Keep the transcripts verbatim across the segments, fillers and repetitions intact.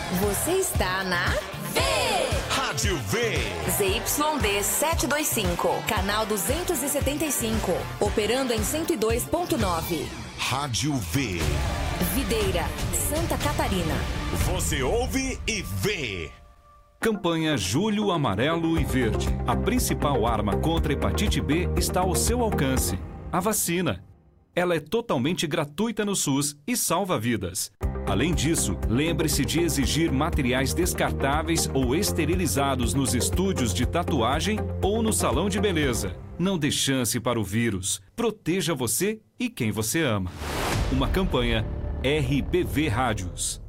Você está na V! Rádio V! Z Y D setecentos e vinte e cinco, canal duzentos e setenta e cinco, operando em cento e dois ponto nove. Rádio V. Videira, Santa Catarina. Você ouve e vê. Campanha Julho Amarelo e Verde. A principal arma contra a hepatite B está ao seu alcance: a vacina. Ela é totalmente gratuita no SUS e salva vidas. Além disso, lembre-se de exigir materiais descartáveis ou esterilizados nos estúdios de tatuagem ou no salão de beleza. Não dê chance para o vírus. Proteja você e quem você ama. Uma campanha R B V Rádios.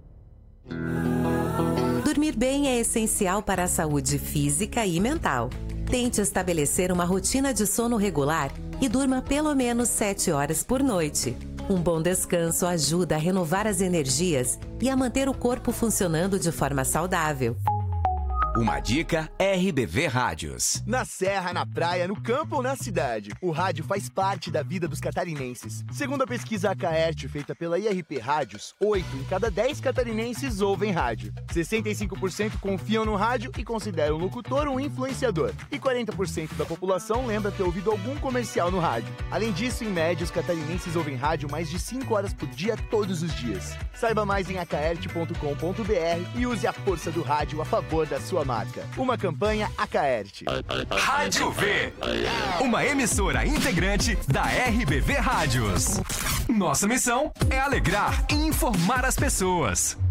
Dormir bem é essencial para a saúde física e mental. Tente estabelecer uma rotina de sono regular e durma pelo menos sete horas por noite. Um bom descanso ajuda a renovar as energias e a manter o corpo funcionando de forma saudável. Uma dica R B V Rádios. Na serra, na praia, no campo ou na cidade, o rádio faz parte da vida dos catarinenses. Segundo a pesquisa Acaerte feita pela I R P Rádios, oito em cada dez catarinenses ouvem rádio. sessenta e cinco por cento confiam no rádio e consideram o locutor um influenciador. E quarenta por cento da população lembra ter ouvido algum comercial no rádio. Além disso, em média, os catarinenses ouvem rádio mais de cinco horas por dia, todos os dias. Saiba mais em acaerte ponto com ponto b r e use a força do rádio a favor da sua marca. Uma campanha Acaerte. Rádio V. Uma emissora integrante da R B V Rádios. Nossa missão é alegrar e informar as pessoas.